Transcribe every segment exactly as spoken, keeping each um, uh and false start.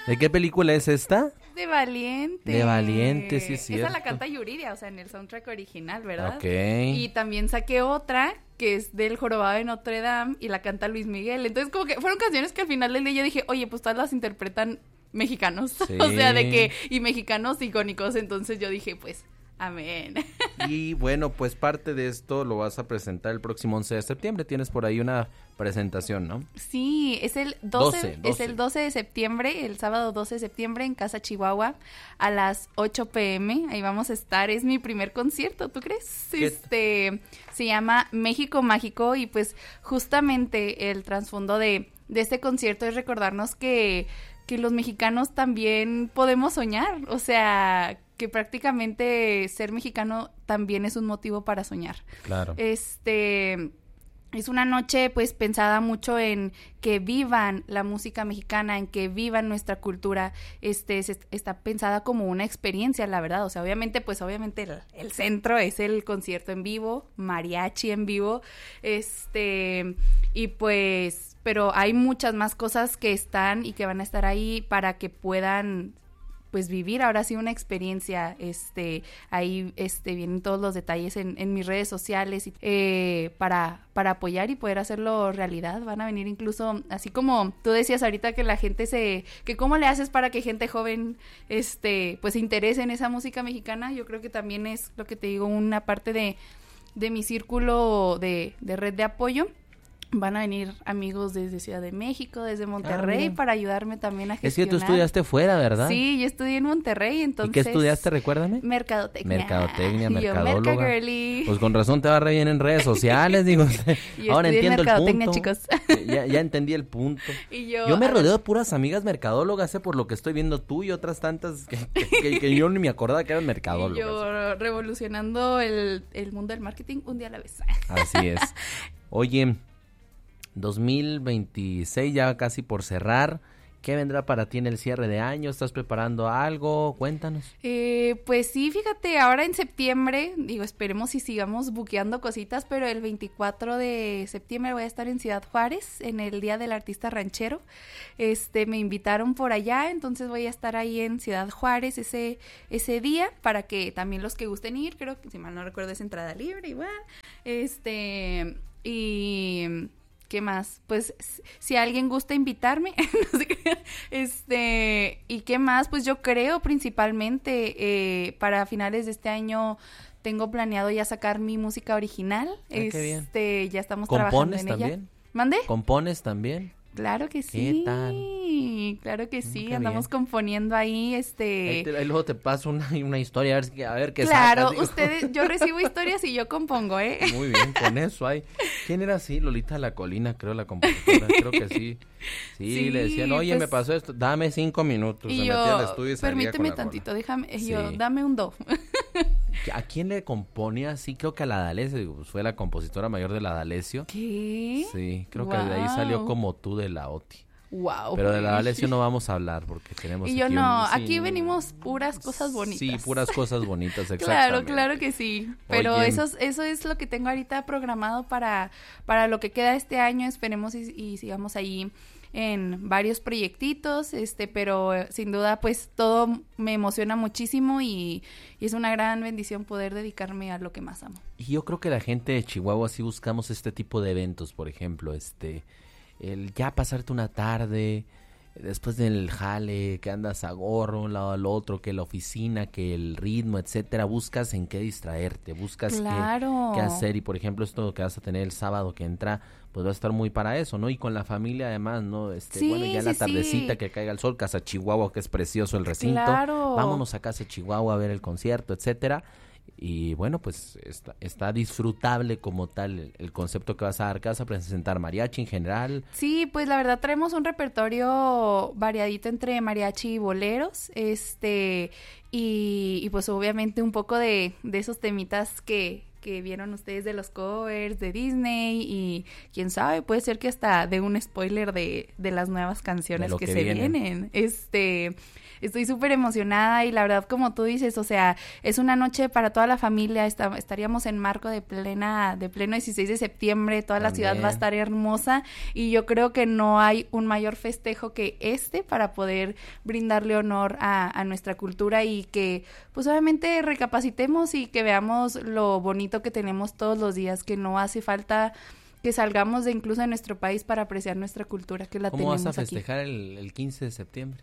¿De qué película es esta? De Valiente. De Valiente, sí es cierto. Esa la canta Yuridia, o sea, en el soundtrack original, ¿verdad? Ok. Y también saqué otra que es del Jorobado de Notre Dame y la canta Luis Miguel. Entonces, como que fueron canciones que al final del día yo dije, oye, pues todas las interpretan mexicanos. Sí. O sea, de que, y mexicanos icónicos. Entonces yo dije, pues, amén. Y bueno, pues parte de esto lo vas a presentar el próximo once de septiembre. Tienes por ahí una presentación, ¿no? Sí, es el doce, doce, doce. Es el doce de septiembre, el sábado doce de septiembre en Casa Chihuahua a las ocho pm. Ahí vamos a estar. Es mi primer concierto, ¿tú crees? ¿Qué? Este, se llama México Mágico y pues justamente el trasfondo de, de este concierto es recordarnos que, que los mexicanos también podemos soñar. O sea, que prácticamente ser mexicano también es un motivo para soñar. Claro. Este, es una noche pues pensada mucho en que vivan la música mexicana, en que vivan nuestra cultura. Este, se, está pensada como una experiencia, la verdad. O sea, obviamente, pues obviamente el, el centro es el concierto en vivo, mariachi en vivo, este, y pues, pero hay muchas más cosas que están y que van a estar ahí para que puedan pues vivir ahora sí una experiencia. Este, ahí este vienen todos los detalles en, en mis redes sociales eh, para, para apoyar y poder hacerlo realidad. Van a venir incluso, así como tú decías ahorita que la gente se, que cómo le haces para que gente joven este, pues se interese en esa música mexicana. Yo creo que también es lo que te digo, una parte de, de mi círculo de, de red de apoyo. Van a venir amigos desde Ciudad de México, desde Monterrey, ah, para ayudarme también a gestionar. Es que tú estudiaste fuera, ¿verdad? Sí, yo estudié en Monterrey, entonces... ¿Y qué estudiaste, recuérdame? Mercadotecnia. Mercadotecnia, mercadóloga. Yo, merca girly. Pues con razón te va re bien en redes sociales, digo. Yo ahora entiendo el punto. Chicos. Ya, ya entendí el punto. Y yo, yo me rodeo de puras amigas mercadólogas, ¿eh? Por lo que estoy viendo tú y otras tantas que, que, que, que yo ni me acordaba que eran mercadólogas. Y yo revolucionando el, el mundo del marketing un día a la vez. Así es. Oye... dos mil veintiséis ya casi por cerrar. ¿Qué vendrá para ti en el cierre de año? ¿Estás preparando algo? Cuéntanos. Eh, pues sí, fíjate, ahora en septiembre, digo, esperemos y sigamos buqueando cositas, pero el veinticuatro de septiembre voy a estar en Ciudad Juárez, en el Día del Artista Ranchero. Este, me invitaron por allá, entonces voy a estar ahí en Ciudad Juárez ese, ese día, para que también los que gusten ir, creo que si mal no recuerdo es entrada libre igual. Este, y... ¿qué más? Pues si alguien gusta invitarme, no sé qué, este, y qué más, pues yo creo principalmente eh, para finales de este año tengo planeado ya sacar mi música original. Ah, este, qué bien. Ya estamos trabajando en también? ella. ¿Mande? ¿Compones también? Claro que sí. ¿Qué tal? Claro que sí, Qué andamos bien. componiendo ahí, este... Ahí, te, ahí luego te paso una, una historia, a ver, a ver qué claro, sacas. ustedes, yo recibo historias y yo compongo, ¿eh? Muy bien, con eso hay. ¿Quién era así? Lolita La Colina, creo, la compositora, creo que sí. Sí, sí, le decían, oye, pues, me pasó esto, dame cinco minutos. Y se yo, metía al estudio y salía permíteme con la tantito, rola. déjame, Sí. yo, dame un do. ¿A quién le compone así? Creo que a la D'Alessio, digo, pues, fue la compositora mayor de la D'Alessio. ¿Qué? Sí, creo Wow. que de ahí salió Como tú de la Oti. Wow. Pero de la D'Alessio no vamos a hablar porque tenemos y yo aquí no, un, sí, aquí venimos puras cosas bonitas. Sí, puras cosas bonitas, exactamente. Claro, claro que sí. Pero Oye, eso, eso es lo que tengo ahorita programado para, para lo que queda este año. Esperemos y, y sigamos ahí en varios proyectitos, este, pero eh, sin duda pues todo me emociona muchísimo y, y es una gran bendición poder dedicarme a lo que más amo. Y yo creo que la gente de Chihuahua sí buscamos este tipo de eventos, por ejemplo, este, el ya pasarte una tarde, después del jale, que andas a gorro, un lado al otro, que la oficina, que el ritmo, etcétera, buscas en qué distraerte, buscas claro. qué, qué hacer, y por ejemplo esto que vas a tener el sábado que entra, pues va a estar muy para eso, ¿no? Y con la familia además, ¿no? Este, sí, bueno, ya en la sí, tardecita sí. que caiga el sol, Casa Chihuahua, que es precioso el recinto, claro. vámonos a Casa Chihuahua a ver el concierto, etcétera. Y bueno, pues está, está disfrutable como tal el, el concepto que vas a dar, que vas a presentar mariachi en general. Sí, pues la verdad traemos un repertorio variadito entre mariachi y boleros, este, y, y pues obviamente un poco de, de esos temitas que, que vieron ustedes de los covers de Disney y quién sabe, puede ser que hasta dé un spoiler de, de las nuevas canciones que, que se vienen. vienen. Este, estoy súper emocionada y la verdad, como tú dices, o sea, es una noche para toda la familia, está, estaríamos en marco de plena, de pleno dieciséis de septiembre, toda la También. ciudad va a estar hermosa y yo creo que no hay un mayor festejo que este para poder brindarle honor a, a nuestra cultura y que pues obviamente recapacitemos y que veamos lo bonito que tenemos todos los días, que no hace falta que salgamos de incluso de nuestro país para apreciar nuestra cultura, que la ¿Cómo tenemos vas a festejar aquí. El, el quince de septiembre?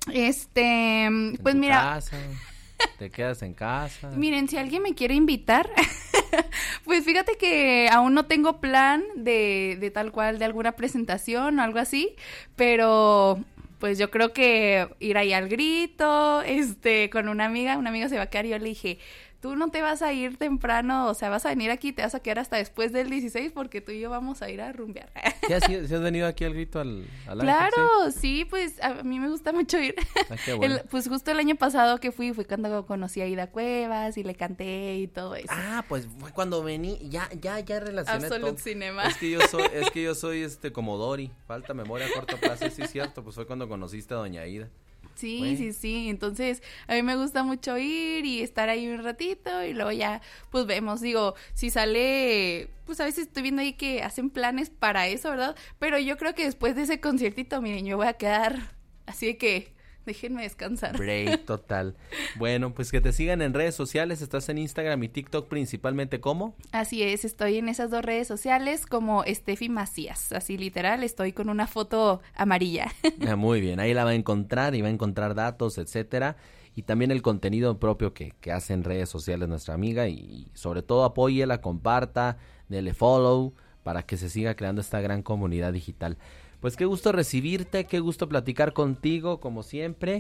Este, ¿En pues tu mira... casa? ¿Te quedas en casa? Miren, si alguien me quiere invitar, pues fíjate que aún no tengo plan de, de tal cual, de alguna presentación o algo así, pero... Pues yo creo que ir ahí al grito, este, con una amiga, una amiga se va a quedar y yo le dije, tú no te vas a ir temprano, o sea, vas a venir aquí y te vas a quedar hasta después del dieciséis porque tú y yo vamos a ir a rumbear. ¿Sí has, ¿sí has venido aquí al grito al, al Claro, Ángel, sí? sí, pues a mí me gusta mucho ir. Ah, qué bueno. El, pues justo el año pasado que fui, fue cuando conocí a Ida Cuevas y le canté y todo eso. Ah, pues fue cuando vení, ya, ya, ya relacioné Absolute todo. Cinema. Es que yo soy, es que yo soy este como Dory, falta memoria a corto plazo, sí es cierto, pues fue cuando conociste a doña Ida. Sí, bueno. sí, sí, entonces a mí me gusta mucho ir y estar ahí un ratito y luego ya pues vemos, digo, si sale, pues a veces estoy viendo ahí que hacen planes para eso, ¿verdad? Pero yo creo que después de ese conciertito, miren, yo voy a quedar así de que déjenme descansar. Break total. Bueno, pues que te sigan en redes sociales, estás en Instagram y TikTok principalmente, ¿cómo? Así es, estoy en esas dos redes sociales como Steffi Macías, así literal, estoy con una foto amarilla. Ah, muy bien, ahí la va a encontrar y va a encontrar datos, etcétera, y también el contenido propio que, que hace en redes sociales nuestra amiga y sobre todo apóyela, comparta, dele follow para que se siga creando esta gran comunidad digital. Pues qué gusto recibirte, qué gusto platicar contigo, como siempre,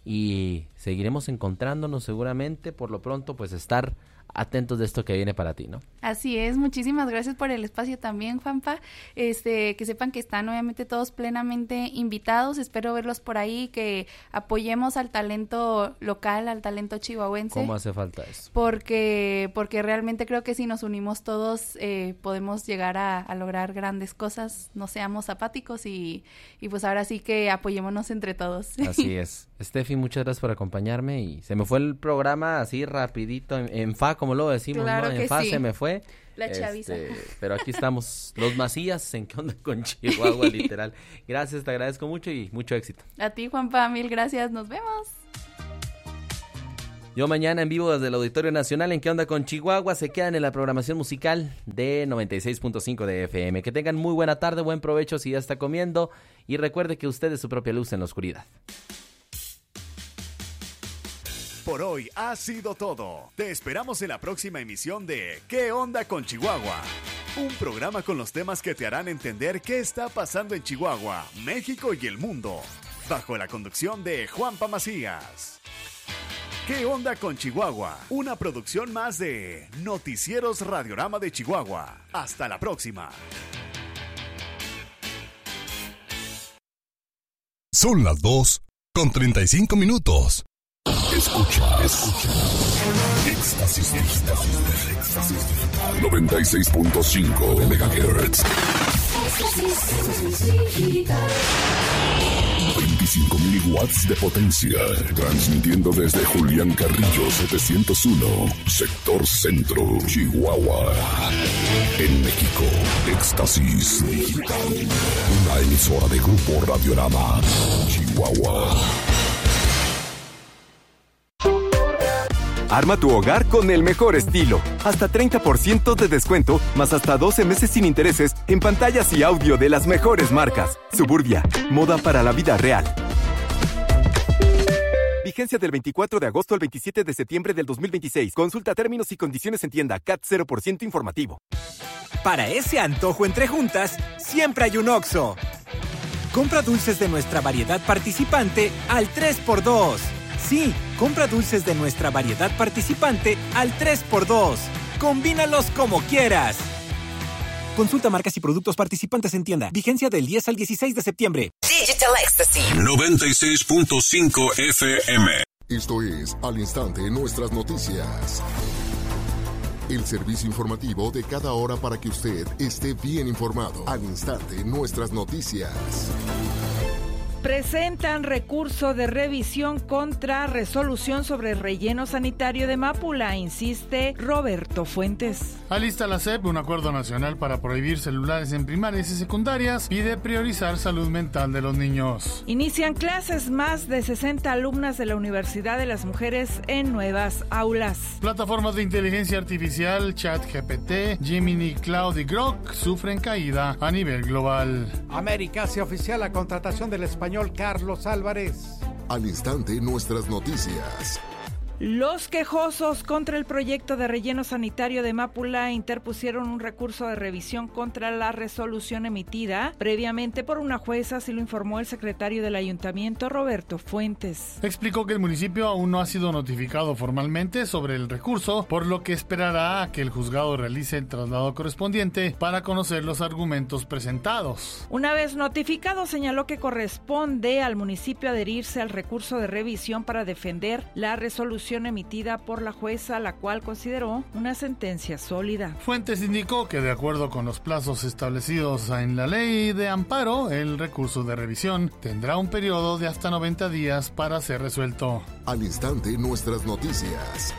y seguiremos encontrándonos seguramente, por lo pronto, pues estar atentos de esto que viene para ti, ¿no? Así es, muchísimas gracias por el espacio también, Juanpa, este, que sepan que están obviamente todos plenamente invitados, espero verlos por ahí, que apoyemos al talento local, al talento chihuahuense. ¿Cómo hace falta eso? Porque, porque realmente creo que si nos unimos todos, eh, podemos llegar a, a lograr grandes cosas, no seamos apáticos y, y pues ahora sí que apoyémonos entre todos. Así es. Steffi, muchas gracias por acompañarme y se me fue el programa así rapidito, en, en fa, como luego decimos, claro, ¿no? En que fa sí. Se me fue. La chaviza. Este, pero aquí estamos, los Macías, en qué onda con Chihuahua, literal. Gracias, te agradezco mucho y mucho éxito. A ti, Juanpa, mil gracias, nos vemos. Yo mañana en vivo desde el Auditorio Nacional en ¿Qué onda con Chihuahua? Se quedan en la programación musical de noventa y seis punto cinco de F M. Que tengan muy buena tarde, buen provecho si ya está comiendo y recuerde que usted es su propia luz en la oscuridad. Por hoy ha sido todo. Te esperamos en la próxima emisión de ¿Qué onda con Chihuahua? Un programa con los temas que te harán entender qué está pasando en Chihuahua, México y el mundo. Bajo la conducción de Juanpa Macías. ¿Qué onda con Chihuahua? Una producción más de Noticieros Radiorama de Chihuahua. Hasta la próxima. Son las dos con treinta y cinco minutos. Escucha, escucha. Éxtasis digital. Éxtasis digital. noventa y seis punto cinco megahertz. veinticinco mil watts de potencia. Transmitiendo desde Julián Carrillo setecientos uno, sector centro, Chihuahua. En México, Éxtasis digital. Una emisora de Grupo Radiorama, Chihuahua. Arma tu hogar con el mejor estilo. Hasta treinta por ciento de descuento, más hasta doce meses sin intereses en pantallas y audio de las mejores marcas. Suburbia, moda para la vida real. Vigencia del veinticuatro de agosto al veintisiete de septiembre del dos mil veintiséis. Consulta términos y condiciones en tienda. C A T cero por ciento informativo. Para ese antojo entre juntas, siempre hay un Oxxo. Compra dulces de nuestra variedad participante al tres por dos. Sí, compra dulces de nuestra variedad participante al tres por dos. Combínalos como quieras. Consulta marcas y productos participantes en tienda. Vigencia del diez al dieciséis de septiembre. Digital Ecstasy. noventa y seis punto cinco F M. Esto es Al Instante Nuestras Noticias. el servicio informativo de cada hora para que usted esté bien informado. Al instante, nuestras noticias. Presentan recurso de revisión contra resolución sobre relleno sanitario de Mápula, insiste Roberto Fuentes. Alista la S E P un acuerdo nacional para prohibir celulares en primarias y secundarias. Pide priorizar salud mental de los niños. Inician clases más de sesenta alumnas de la Universidad de las Mujeres en nuevas aulas. Plataformas de inteligencia artificial, ChatGPT, Gemini, Cloud y Grok sufren caída a nivel global. América hace oficial la contratación del español Carlos Álvarez. Al instante, nuestras noticias. Los quejosos contra el proyecto de relleno sanitario de Mápula interpusieron un recurso de revisión contra la resolución emitida previamente por una jueza, así lo informó el secretario del ayuntamiento, Roberto Fuentes. Explicó que el municipio aún no ha sido notificado formalmente sobre el recurso, por lo que esperará a que el juzgado realice el traslado correspondiente para conocer los argumentos presentados. Una vez notificado, señaló que corresponde al municipio adherirse al recurso de revisión para defender la resolución emitida por la jueza, la cual consideró una sentencia sólida. Fuentes indicó que de acuerdo con los plazos establecidos en la ley de amparo, el recurso de revisión tendrá un periodo de hasta noventa días para ser resuelto. Al instante, nuestras noticias.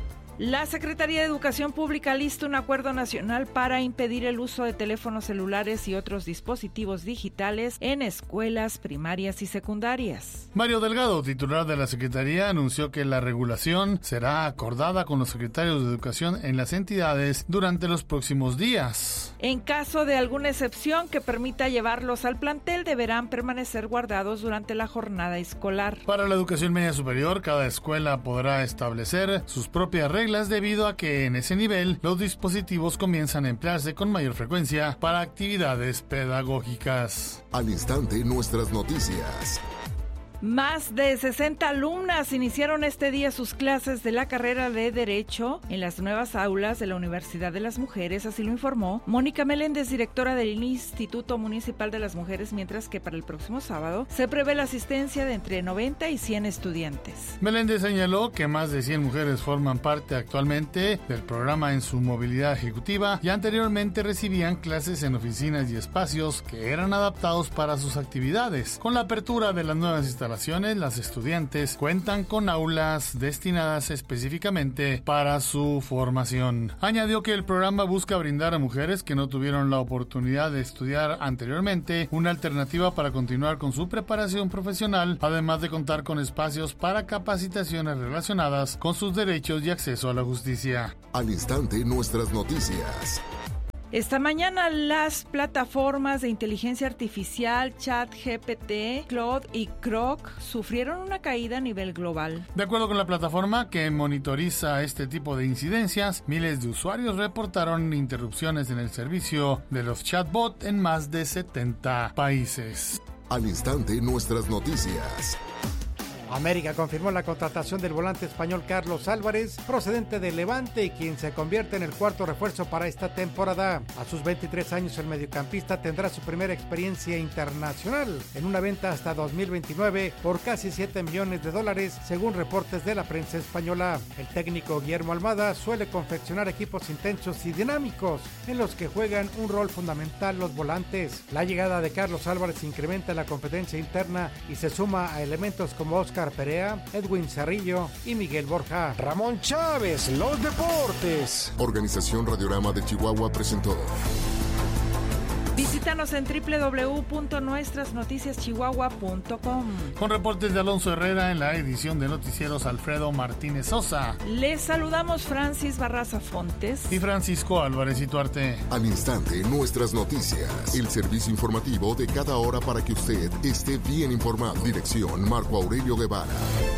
La Secretaría de Educación Pública lista un acuerdo nacional para impedir el uso de teléfonos celulares y otros dispositivos digitales en escuelas primarias y secundarias. Mario Delgado, titular de la Secretaría, anunció que la regulación será acordada con los secretarios de Educación en las entidades durante los próximos días. En caso de alguna excepción que permita llevarlos al plantel, deberán permanecer guardados durante la jornada escolar. Para la educación media superior, cada escuela podrá establecer sus propias reglas debido a que en ese nivel los dispositivos comienzan a emplearse con mayor frecuencia para actividades pedagógicas. Al instante, nuestras noticias. Más de sesenta alumnas iniciaron este día sus clases de la carrera de Derecho en las nuevas aulas de la Universidad de las Mujeres, así lo informó Mónica Meléndez, directora del Instituto Municipal de las Mujeres, mientras que para el próximo sábado se prevé la asistencia de entre noventa y cien estudiantes. Meléndez señaló que más de cien mujeres forman parte actualmente del programa en su movilidad ejecutiva y anteriormente recibían clases en oficinas y espacios que eran adaptados para sus actividades. Con la apertura de las nuevas instalaciones, las estudiantes cuentan con aulas destinadas específicamente para su formación. Añadió que el programa busca brindar a mujeres que no tuvieron la oportunidad de estudiar anteriormente una alternativa para continuar con su preparación profesional, además de contar con espacios para capacitaciones relacionadas con sus derechos y acceso a la justicia. Al instante, nuestras noticias. Esta mañana las plataformas de inteligencia artificial ChatGPT, Cloud y Grok sufrieron una caída a nivel global. De acuerdo con la plataforma que monitoriza este tipo de incidencias, miles de usuarios reportaron interrupciones en el servicio de los chatbots en más de setenta países. Al instante, nuestras noticias. América confirmó la contratación del volante español Carlos Álvarez, procedente de Levante y quien se convierte en el cuarto refuerzo para esta temporada. A sus veintitrés años, el mediocampista tendrá su primera experiencia internacional en una venta hasta dos mil veintinueve por casi siete millones de dólares, según reportes de la prensa española. El técnico Guillermo Almada suele confeccionar equipos intensos y dinámicos en los que juegan un rol fundamental los volantes. La llegada de Carlos Álvarez incrementa la competencia interna y se suma a elementos como Oscar Perea, Edwin Cerrillo y Miguel Borja. Ramón Chávez, los deportes. Organización Radiorama de Chihuahua presentó. Visítanos en doble u doble u doble u punto nuestras noticias chihuahua punto com. Con reportes de Alonso Herrera en la edición de noticieros Alfredo Martínez Sosa. Les saludamos Francis Barraza Fontes y Francisco Álvarez Ituarte. Al instante, nuestras noticias. El servicio informativo de cada hora para que usted esté bien informado. Dirección Marco Aurelio Guevara.